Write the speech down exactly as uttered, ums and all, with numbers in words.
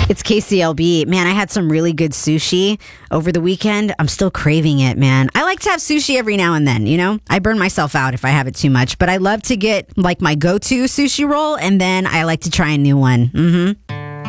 It's K C L B. Man, I had some really good sushi over the weekend. I'm still craving it, man. I like to have sushi every now and then, you know? I burn myself out if I have it too much, but I love to get like my go-to sushi roll, and then I like to try a new one. Mm-hmm.